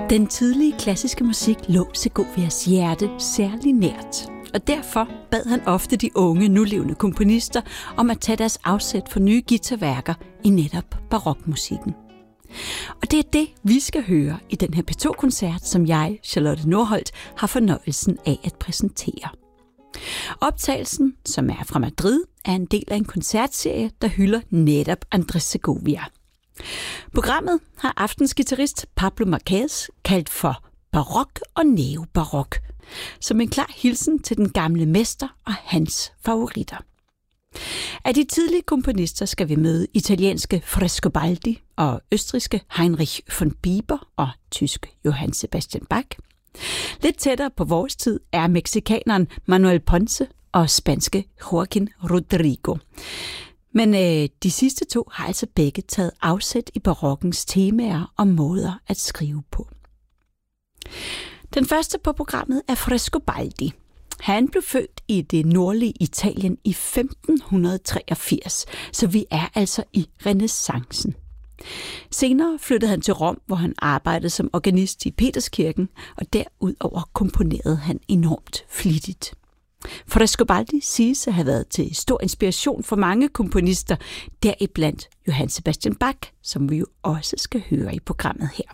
Den tidlige klassiske musik lå Segovias hjerte særlig nært, og derfor bad han ofte de unge, nulevende komponister om at tage deres afsæt for nye guitarværker i netop barokmusikken. Og det er det, vi skal høre i den her P2-koncert, som jeg, Charlotte Nordholt, har fornøjelsen af at præsentere. Optagelsen, som er fra Madrid, er en del af en koncertserie, der hylder netop Andrés Segovia. Programmet har aftens guitarist Pablo Marquez kaldt for barok og neobarok, som en klar hilsen til den gamle mester og hans favoritter. Af de tidlige komponister skal vi møde italienske Frescobaldi og østrigske Heinrich von Bieber og tyske Johann Sebastian Bach. Lidt tættere på vores tid er mexikaneren Manuel Ponce og spanske Joaquín Rodrigo. Men de sidste to har altså begge taget afsæt i barokkens temaer og måder at skrive på. Den første på programmet er Frescobaldi. Han blev født i det nordlige Italien i 1583, så vi er altså i renæssancen. Senere flyttede han til Rom, hvor han arbejdede som organist i Peterskirken, og derudover komponerede han enormt flittigt. Frescobaldi siges at have været til stor inspiration for mange komponister, deriblandt Johann Sebastian Bach, som vi jo også skal høre i programmet her.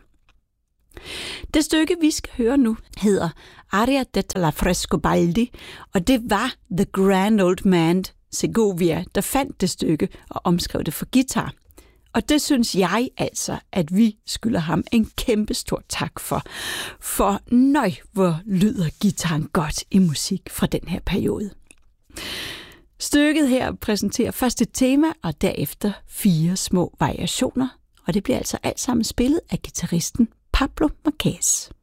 Det stykke, vi skal høre nu, hedder Aria della Frescobaldi, og det var The Grand Old Man Segovia, der fandt det stykke og omskrev det for guitar. Og det synes jeg altså, at vi skylder ham en kæmpe stor tak for. For nøj, hvor lyder guitaren godt i musik fra den her periode. Stykket her præsenterer først et tema, og derefter 4 små variationer. Og det bliver altså alt sammen spillet af guitaristen Pablo Marquez.